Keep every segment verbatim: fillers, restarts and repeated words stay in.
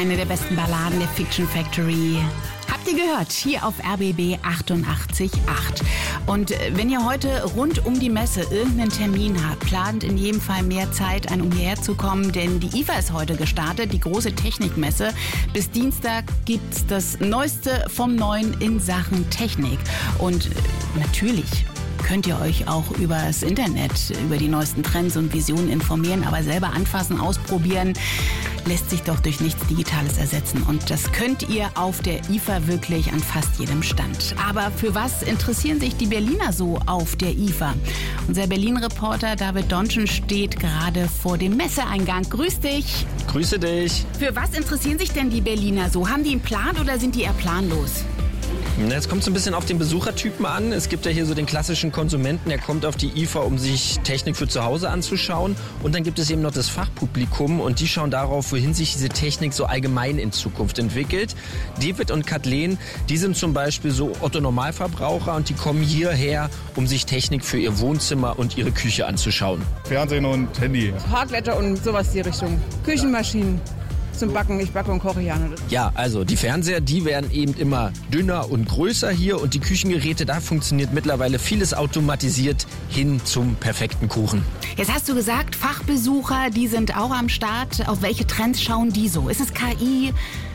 Eine der besten Balladen der Fiction Factory. Habt ihr gehört? Hier auf R B B achtundachtzig Komma acht. Und wenn ihr heute rund um die Messe irgendeinen Termin habt, plant in jedem Fall mehr Zeit ein, um hierher zu kommen, denn die I F A ist heute gestartet, die große Technikmesse. Bis Dienstag gibt's das Neueste vom Neuen in Sachen Technik. Und natürlich könnt ihr euch auch über das Internet, über die neuesten Trends und Visionen informieren, aber selber anfassen, ausprobieren, lässt sich doch durch nichts Digitales ersetzen. Und das könnt ihr auf der I F A wirklich an fast jedem Stand. Aber für was interessieren sich die Berliner so auf der I F A? Unser Berlin-Reporter David Donschen steht gerade vor dem Messeeingang. Grüß dich. Grüße dich. Für was interessieren sich denn die Berliner so? Haben die einen Plan oder sind die eher planlos? Es kommt so ein bisschen auf den Besuchertypen an. Es gibt ja hier so den klassischen Konsumenten, der kommt auf die I F A, um sich Technik für zu Hause anzuschauen. Und dann gibt es eben noch das Fachpublikum und die schauen darauf, wohin sich diese Technik so allgemein in Zukunft entwickelt. David und Kathleen, die sind zum Beispiel so Otto-Normalverbraucher und die kommen hierher, um sich Technik für ihr Wohnzimmer und ihre Küche anzuschauen. Fernsehen und Handy. Parkleiter und sowas die Richtung. Küchenmaschinen. Zum Backen, ich backe und koche ja. Ja, also die Fernseher, die werden eben immer dünner und größer hier und die Küchengeräte, da funktioniert mittlerweile vieles automatisiert hin zum perfekten Kuchen. Jetzt hast du gesagt, Fachbesucher, die sind auch am Start. Auf welche Trends schauen die so? Ist es K I?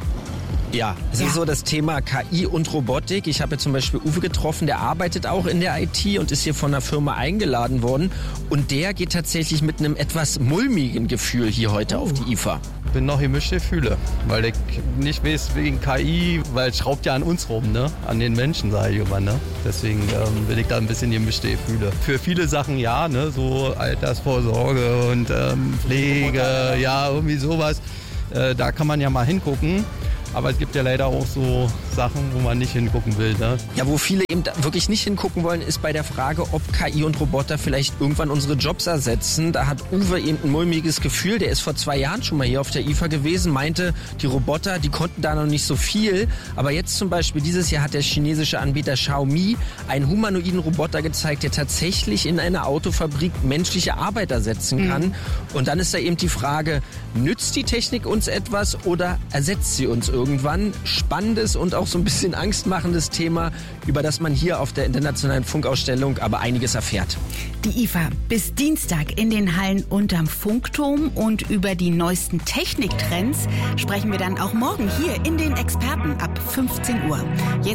Ja, es ja. ist so das Thema K I und Robotik. Ich habe jetzt zum Beispiel Uwe getroffen, der arbeitet auch in der I T und ist hier von einer Firma eingeladen worden. Und der geht tatsächlich mit einem etwas mulmigen Gefühl hier heute oh. auf die I F A. Ich bin noch gemischte Gefühle, weil ich nicht weiß wegen K I, weil es schraubt ja an uns rum, ne? An den Menschen, sage ich immer, ne? Deswegen ähm, will ich da ein bisschen gemischte Gefühle. Für viele Sachen ja, ne? So Altersvorsorge und ähm, Pflege, ja, irgendwie sowas. Äh, da kann man ja mal hingucken. Aber es gibt ja leider auch so Sachen, wo man nicht hingucken will. Ne? Ja, wo viele eben wirklich nicht hingucken wollen, ist bei der Frage, ob K I und Roboter vielleicht irgendwann unsere Jobs ersetzen. Da hat Uwe eben ein mulmiges Gefühl. Der ist vor zwei Jahren schon mal hier auf der I F A gewesen, meinte, die Roboter, die konnten da noch nicht so viel. Aber jetzt zum Beispiel dieses Jahr hat der chinesische Anbieter Xiaomi einen humanoiden Roboter gezeigt, der tatsächlich in einer Autofabrik menschliche Arbeit ersetzen kann. Mhm. Und dann ist da eben die Frage, nützt die Technik uns etwas oder ersetzt sie uns irgendwann? Irgendwann spannendes und auch so ein bisschen angstmachendes Thema, über das man hier auf der internationalen Funkausstellung aber einiges erfährt. Die I F A bis Dienstag in den Hallen unterm Funkturm und über die neuesten Techniktrends sprechen wir dann auch morgen hier in den Experten ab fünfzehn Uhr. Jetzt